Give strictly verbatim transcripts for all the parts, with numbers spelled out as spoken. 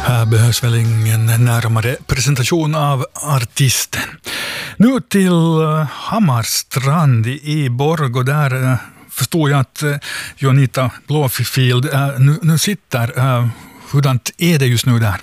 Här behövs väl ingen närmare presentation av artisten. Nu till Hammarstrand i Borgå, där uh, förstår jag att uh, Juanita Blåfield uh, nu, nu sitter. Uh, hurdant är det just nu där?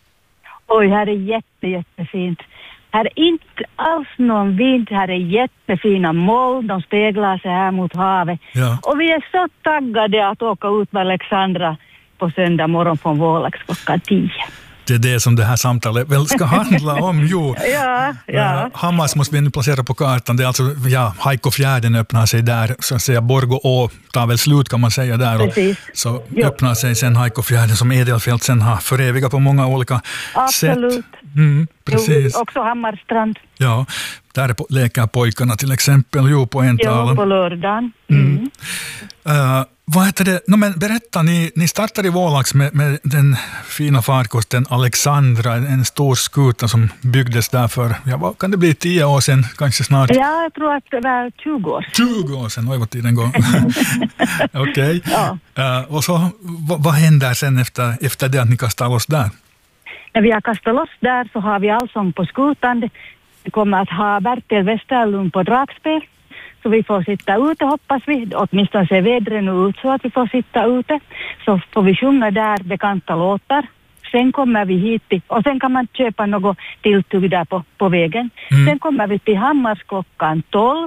Oj, här är jätte, jättefint. Här är inte alls någon vind, här är jättefina moln, de speglar sig här mot havet. Ja. Och vi är så taggade att åka ut med Alexandra på söndag morgon från Vålax klockan tio. Det är det som det här samtalet väl ska handla om, jo. Ja, ja. Hammars måste vi nu placera på kartan. Det är alltså, ja, Haikofjärden öppnar sig där, så att säga Borgå å tar väl slut kan man säga där. Precis. Och så Jo. öppnar sig sen Haikofjärden som Edelfelt sen har förevigat på många olika Absolut. sätt. Mm, precis. Jo, också Hammarstrand. Ja, där på, leker pojkarna till exempel, jo, på en Jo, tal. på lördagen. Mm. Mm. Uh, vad heter det? No, men berätta, ni, ni startade i Vålax med, med den fina farkosten Alexandra, en stor skuta som byggdes där för, ja, vad kan det bli, tio år sedan, kanske snart? Ja, jag tror att det var tjugo år. tjugo år sedan, oj vad tiden går. Okej. Okay. Ja. Uh, och så, vad, vad händer sen efter, efter det att ni kastar loss där? När vi har kastat loss där så har vi allsång på skutan. Vi kommer att ha Bertil Westerlund på dragspel. Så vi får sitta ute, hoppas vi. Åtminstone ser vädret nu ut så att vi får sitta ute. Så får vi sjunga där bekanta låtar. Sen kommer vi hit till, och sen kan man köpa något tilltugg där på, på vägen. Mm. Sen kommer vi till Hammars klockan tolv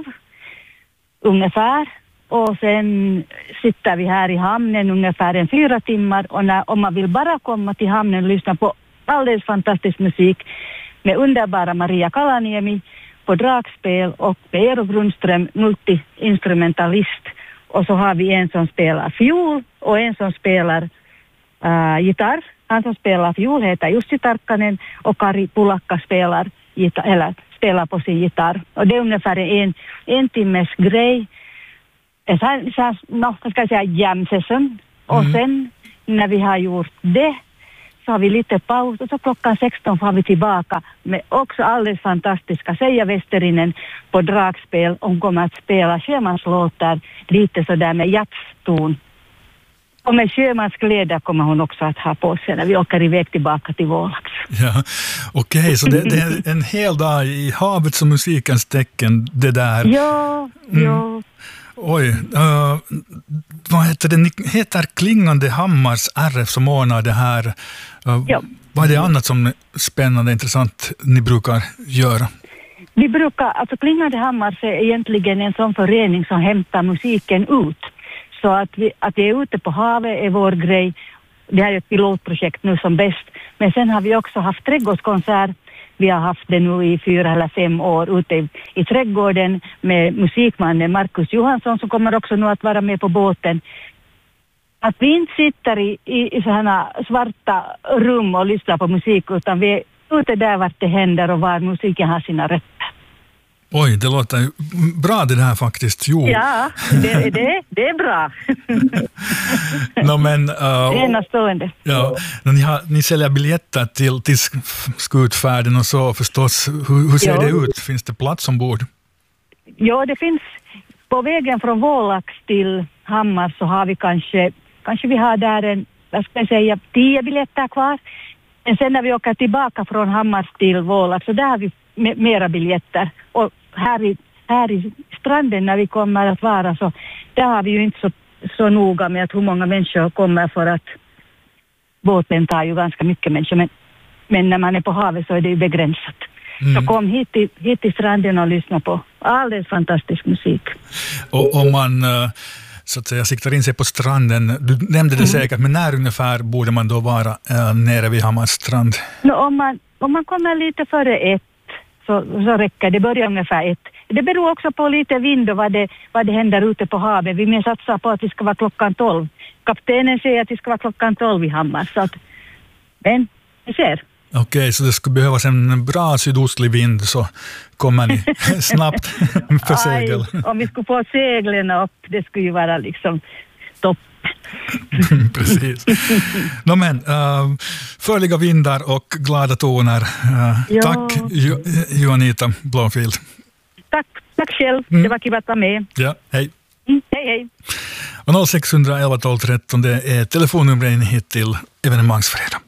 ungefär. Och sen sitter vi här i hamnen ungefär en fyra timmar. Och när, om man vill bara komma till hamnen och lyssna på alldeles fantastisk musik med underbara Maria Kalaniemi på dragspel och Eero Grundström, multi-instrumentalist. Och så har vi en som spelar fiol och en som spelar uh, gitarr. Han som spelar fiol heter Jussi Tarkkanen och Kari Pulakka spelar, gitarr, eller spelar på sin gitarr. Och det är ungefär en, en timmes grej. En sån, sån, no, vad ska jag säga, jam session. Och Mm. sen när vi har gjort det så har vi lite paus och så klockan sexton får vi tillbaka med också alldeles fantastiska Seija Westerinen på dragspel. Hon kommer att spela sjömanslåtar lite sådär med jazzton. Och med sjömanskläder kommer hon också att ha på sig när vi åker iväg tillbaka till Vålax. Ja, okej, okay, så det, det är en hel dag i havets och musikens tecken, det där. Ja, Mm. ja. Oj, uh, vad heter det? Ni heter Klingande Hammars R F som ordnar det här. Uh, Ja. Vad är det annat som är spännande, intressant ni brukar göra? Vi brukar, alltså Klingande Hammars är egentligen en sån förening som hämtar musiken ut. Så att vi, att vi är ute på havet är vår grej. Det här är ett pilotprojekt nu som bäst. Men sen har vi också haft trädgårdskonsert. Vi har haft det nu i fyra eller fem år ute i, i trädgården med musikmannen Markus Johansson som kommer också nu att vara med på båten. Att vi inte sitter i, i, i sådana svarta rum och lyssnar på musik utan vi är ute där vart det händer och var musiken har sina rötter. Oj, det låter ju bra det här faktiskt. Jo. Ja, det, det, det är bra. No, men, uh, Enastående. ja, ni, har, ni säljer biljetter till, till skutfärden och så förstås. Hur, hur ser Ja. det ut? Finns det plats ombord? Ja, det finns på vägen från Vålax till Hammar så har vi kanske, kanske vi har där en, vad ska jag säga, tio biljetter kvar. Men sen när vi åker tillbaka från Hammar till Vålax så där har vi me- mera biljetter. Och här i, här i stranden när vi kommer att vara så där har vi ju inte så, så noga med att hur många människor kommer för att båten tar ju ganska mycket människor. Men, men när man är på havet så är det ju begränsat. Mm. Så kom hit till, hit till stranden och lyssna på alldeles fantastisk musik. Och om man uh, så att säga siktar in sig på stranden, du nämnde det Mm. säkert, men när ungefär borde man då vara uh, nere vid Hammars strand? No, om, man, om man kommer lite före ett så, så räcker det, börjar ungefär ett. Det beror också på lite vind och vad det, vad det händer ute på havet. Vi mer satsar på att det ska vara klockan tolv. Kaptenen säger att det ska vara klockan tolv i Hammar. Så att, men vi ser. Okej, okay, så det skulle behövas en bra sydostlig vind så kommer ni snabbt för segel. Aj, om vi skulle få seglen upp, det skulle ju vara liksom topp. Precis. No, men, uh, förliga vindar och glada toner. Uh, Ja. Tack jo- Juanita Blåfield. Tack, tack själv. Mm. Det var kul att vara med. Ja, hej. Mm, hej, hej. Och noll sex ett ett ett tolv tretton det är telefonnumret in hit till evenemangsfredag.